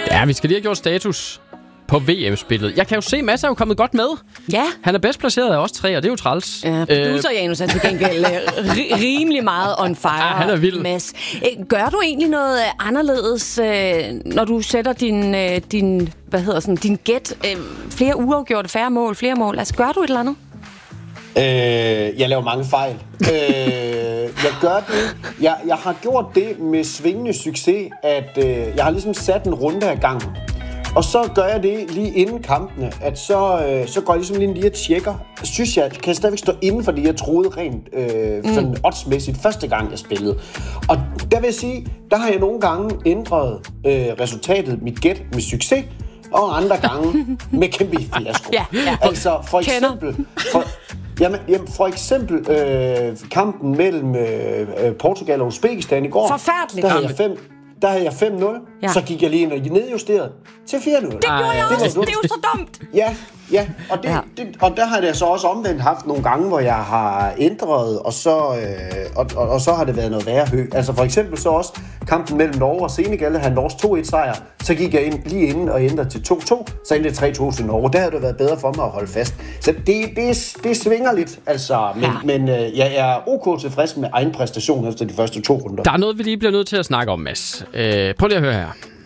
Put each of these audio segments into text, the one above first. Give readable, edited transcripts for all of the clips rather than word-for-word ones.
Ja, vi skal lige have gjort status på VM-spillet. Jeg kan jo se, at Mads er jo kommet godt med. Ja. Han er bedst placeret af os tre, og det er jo træls. Ja, producer Janus er til gengæld rimelig meget on fire. Ja, han er vild. Mads. Gør du egentlig noget anderledes, når du sætter din gæt? Flere uafgjorte, færre mål, flere mål. Altså, gør du et eller andet? Jeg laver mange fejl. Jeg gør det. Jeg har gjort det med svingende succes, at jeg har ligesom sat en runde af gangen. Og så gør jeg det lige inden kampene, at så går jeg ligesom lige og tjekker. Synes jeg, kan jeg stadigvæk stå inden for det, jeg troede rent sådan oddsmæssigt første gang, jeg spillede. Og der vil jeg sige, der har jeg nogle gange ændret resultatet, mit gæt, med succes, og andre gange med kæmpe fiasko. Ja. Altså for eksempel kampen mellem Portugal og Uzbekistan i går. Forfærdelig. Der havde jeg 5-0, ja. Så gik jeg lige ind og nedjusterede til 4-0. Det gjorde jeg også, det er jo så dumt. Ja, og der har jeg så også omvendt haft nogle gange, hvor jeg har ændret, og så har det været noget værre hø. Altså for eksempel så også kampen mellem Norge og Senegal, havde Norges 2-1-sejr, så gik jeg ind lige inden og ændrede til 2-2, så endte det 3-2 til Norge. Der havde det været bedre for mig at holde fast. Så det svinger lidt, altså, men jeg er ok tilfreds med egen præstation efter de første 2 runder. Der er noget, vi lige bliver nødt til at snakke om, Mads. Prøv lige at høre her.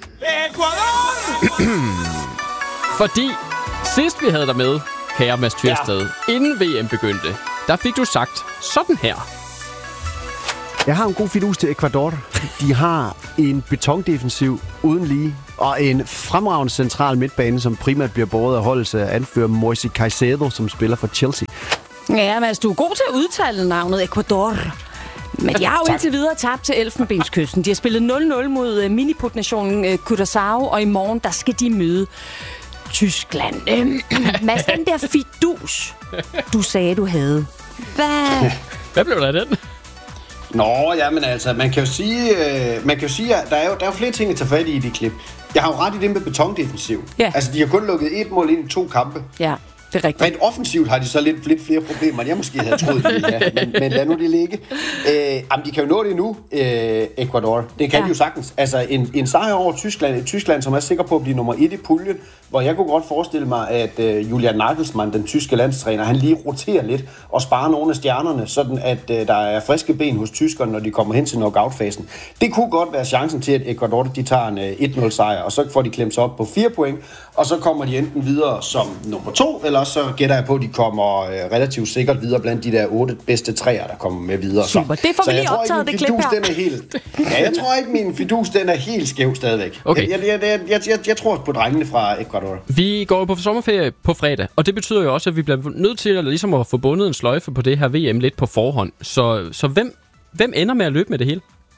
Fordi sidst vi havde dig med, kære Mads Tvirsted, inden VM begyndte, der fik du sagt sådan her. Jeg har en god fidus til Ecuador. De har en betondefensiv uden lige, og en fremragende central midtbane, som primært bliver båret af holdets anfører Moisés Caicedo, som spiller for Chelsea. Ja, Mads, du er god til at udtale navnet Ecuador. Men de har jo indtil videre tabt til Elfenbenskysten. De har spillet 0-0 mod miniputnationen Curaçao, og i morgen, der skal de møde Tyskland. Mads, den der fidus, du sagde, du havde. Hvad blev der af den? Nå, jamen altså, man kan jo sige, at der er jo flere ting at tage fat i det klip. Jeg har jo ret i det med betondefensiv. Ja. Altså, de har kun lukket 1 mål ind i 2 kampe. Ja, det er rigtigt. Rent offensivt har de så lidt flere problemer, end jeg måske havde troet, men lad nu det ligge. De kan jo nå det nu, Ecuador. Det kan de jo sagtens. Altså, en sejr over Tyskland, som er sikker på at blive nummer 1 i puljen, hvor jeg kunne godt forestille mig, at Julian Nagelsmann, den tyske landstræner, han lige roterer lidt og sparer nogle af stjernerne, sådan at der er friske ben hos tyskerne, når de kommer hen til knockout-fasen. Det kunne godt være chancen til, at Ecuador de tager en 1-0 sejr, og så får de klemt sig op på 4 point, og så kommer de enten videre som nummer 2, eller så gætter jeg på, at de kommer relativt sikkert videre blandt de der 8 bedste træer, der kommer med videre. Super, det får vi lige optaget, det klip her. Jeg tror ikke, min fidus den er helt skæv stadigvæk. Okay. Jeg tror på drengene fra Ecuador. Vi går på sommerferie på fredag, og det betyder jo også, at vi bliver nødt til ligesom at få bundet en sløjfe på det her VM lidt på forhånd. Så hvem ender med at løbe med det hele?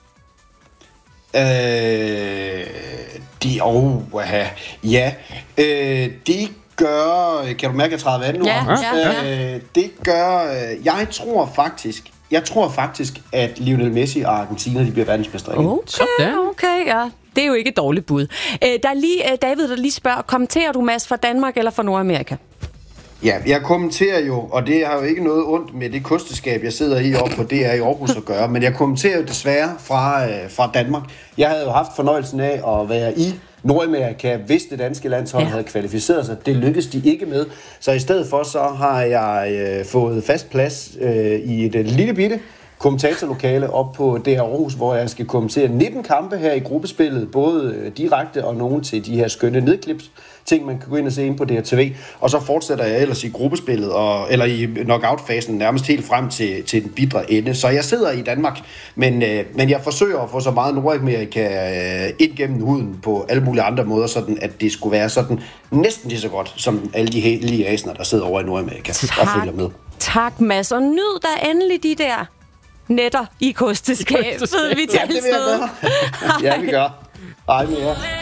Det gør... Kan du mærke, at jeg træder vand nu? Ja. Det gør... Jeg tror faktisk, at Lionel Messi og Argentina, de bliver verdensmestre. Okay, ja. Det er jo ikke et dårligt bud. Der er lige David, der lige spørger, kommenterer du, Mads, fra Danmark eller fra Nordamerika? Ja, jeg kommenterer jo, og det har jo ikke noget ondt med det kosteskab, jeg sidder i oppe på DR i Aarhus at gøre, men jeg kommenterer jo desværre fra Danmark. Jeg havde jo haft fornøjelsen af at være i Nordamerika, hvis det danske landshold havde kvalificeret sig. Det lykkedes de ikke med. Så i stedet for, så har jeg fået fast plads i et lille bitte kommentatorlokale op på DR Aarhus, hvor jeg skal kommentere 19 kampe her i gruppespillet, både direkte og nogle til de her skønne nedklips, ting man kan gå ind og se ind på DRTV, og så fortsætter jeg ellers i gruppespillet, eller i knockout-fasen nærmest helt frem til den bidre ende. Så jeg sidder i Danmark, men jeg forsøger at få så meget Nordamerika ind gennem huden på alle mulige andre måder, sådan at det skulle være sådan næsten lige så godt, som alle de heldige asener, der sidder over i Nordamerika og følger med. Tak, Mads, og nyd der endelig de der netter i kosteskabet. Vi tales ved. Ja, vi gør. Hej med jer.